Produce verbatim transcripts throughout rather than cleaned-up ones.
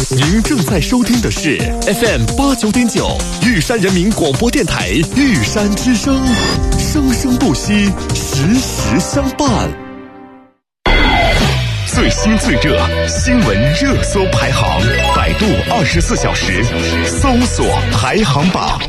您正在收听的是 F M 八九点九玉山人民广播电台玉山之声，生生不息，时时相伴。最新最热新闻热搜排行，百度二十四小时搜索排行榜。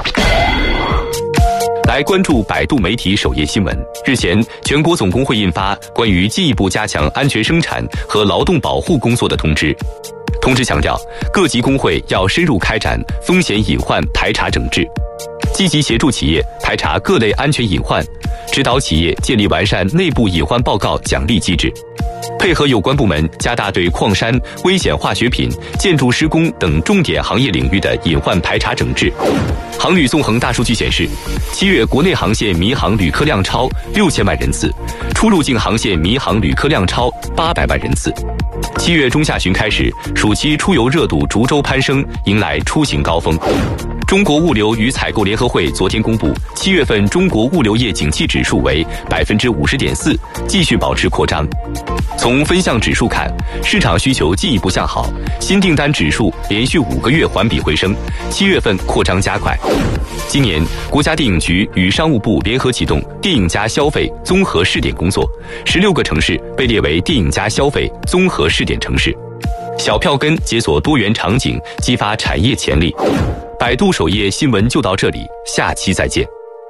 来关注百度媒体首页新闻。日前，全国总工会印发关于进一步加强安全生产和劳动保护工作的通知。通知强调，各级工会要深入开展风险隐患排查整治，积极协助企业排查各类安全隐患，指导企业建立完善内部隐患报告奖励机制，配合有关部门加大对矿山、危险化学品、建筑施工等重点行业领域的隐患排查整治。航旅纵横大数据显示，七月国内航线民航旅客量超六千万人次，出入境航线民航旅客量超八百万人次。七月中下旬开始，暑期出游热度逐周攀升，迎来出行高峰。中国物流与采购联合会昨天公布，七月份中国物流业景气指数为百分之五十点四，继续保持扩张。从分项指数看，市场需求进一步向好，新订单指数连续五个月环比回升，七月份扩张加快。今年，国家电影局与商务部联合启动电影加消费综合试点工作，十六个城市被列为电影加消费综合试点城市。小票根解锁多元场景，激发产业潜力。百度首页新闻就到这里，下期再见。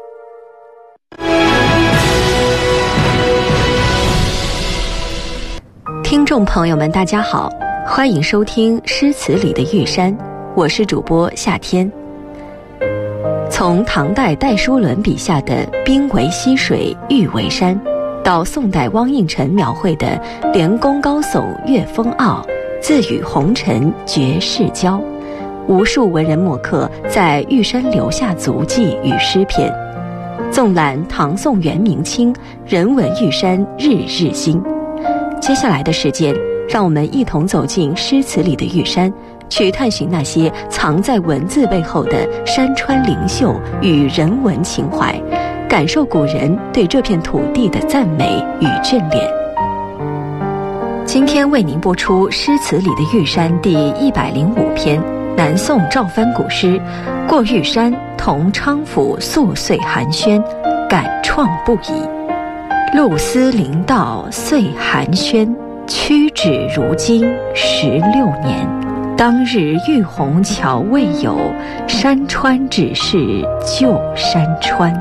听众朋友们大家好，欢迎收听诗词里的玉山，我是主播夏天。从唐代戴叔伦笔下的冰为溪水，玉为山，到宋代汪应辰描绘的连宫高耸月风傲，自与红尘绝世交，无数文人墨客在玉山留下足迹与诗篇。纵览唐宋元明清，人文玉山日日新。接下来的时间，让我们一同走进诗词里的玉山，去探寻那些藏在文字背后的山川灵秀与人文情怀，感受古人对这片土地的赞美与眷恋。今天为您播出诗词里的玉山第一百零五篇，南宋赵藩古诗《过玉山同昌府宿岁寒暄》，感创不已。露丝临道岁寒暄，屈指如金十六年。当日玉虹桥未有，山川只是旧山川。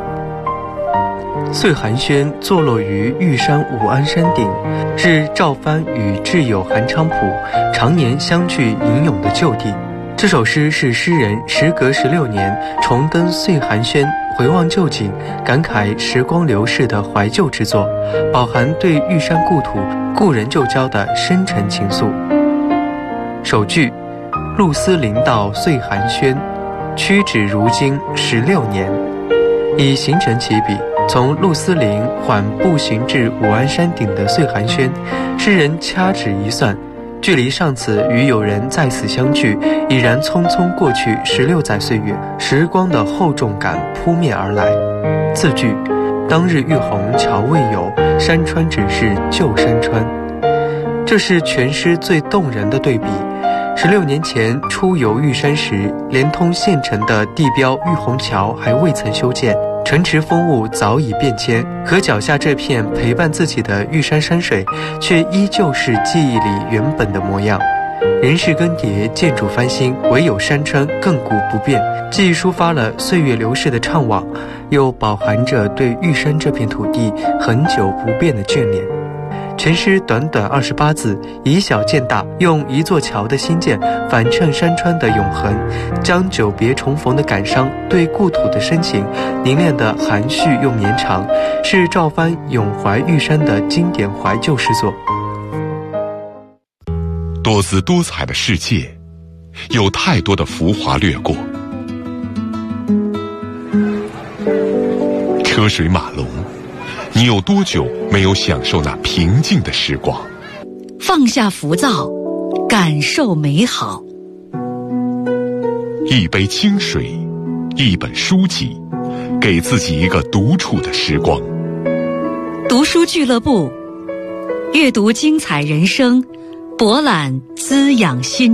岁寒暄坐落于玉山武安山顶，是赵藩与挚友韩昌浦常年相聚吟咏的旧地。这首诗是诗人时隔十六年重登岁寒暄，回望旧景，感慨时光流逝的怀旧之作，饱含对玉山故土、故人旧交的深沉情愫。首句：露丝临道岁寒暄，屈指如金十六年。以行程起笔，从露丝林缓步行至武安山顶的岁寒暄，诗人掐指一算，距离上次与友人在此相聚，已然匆匆过去十六载岁月，时光的厚重感扑面而来。次句：当日玉虹桥未有，山川只是旧山川。这是全诗最动人的对比。十六年前出游玉山时，连通县城的地标玉虹桥还未曾修建，城池风物早已变迁，可脚下这片陪伴自己的玉山山水，却依旧是记忆里原本的模样。人事更迭，建筑翻新，唯有山川亘古不变，既抒发了岁月流逝的怅惘，又饱含着对玉山这片土地恒久不变的眷恋。全诗短短二十八字，以小见大，用一座桥的兴建反衬山川的永恒，将久别重逢的感伤、对故土的深情凝练得含蓄又绵长，是赵藩咏怀玉山的经典怀旧诗作。 多姿多彩的世界，有太多的浮华掠过，车水马龙，你有多久没有享受那平静的时光？ 放下浮躁，感受美好。 一杯清水，一本书籍，给自己一个独处的时光。 读书俱乐部，阅读精彩人生，博览滋养心。